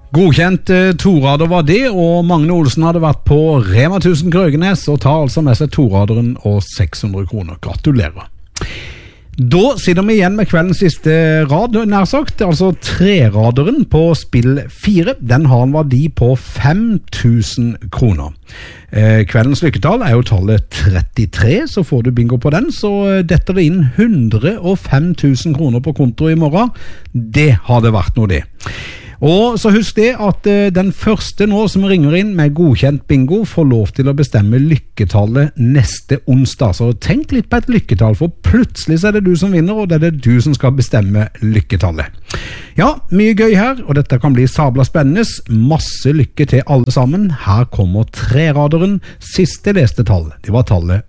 Godkjent torader var det, og Magne Olsen hadde vært på Rema 1000 Krøgenes og tar altså med seg toraderen og 600 kroner. Gratulerer. Da sitter vi igjen med kveldens siste rad, nær sagt, altså treraderen på spill 4. Den har en verdi på 5000 kroner. Kveldens lykketall er jo tallet 33, så får du bingo på den, så detter det inn 105 000 kroner på konto i morgen. Det hadde vært noe det. Og så husk det at den første nå som ringer inn med godkjent bingo får lov til å bestemme lykketallet neste onsdag. Så tenk litt på et lykketall, for plutselig så er det du som vinner, og det er det du som skal bestemme lykketallet. Ja, mye gøy her, og dette kan bli sabla spennende. Masse lykke til alle sammen. Her kommer treraderen. Siste leste tall, det var tallet